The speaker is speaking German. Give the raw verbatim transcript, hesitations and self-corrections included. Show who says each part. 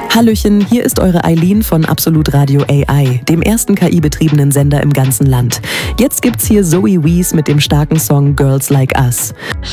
Speaker 1: Hallöchen, hier ist eure Eileen von Absolut Radio A I, dem ersten K I-betriebenen Sender im ganzen Land. Jetzt gibt's hier Zoe Wees mit dem starken Song Girls Like Us.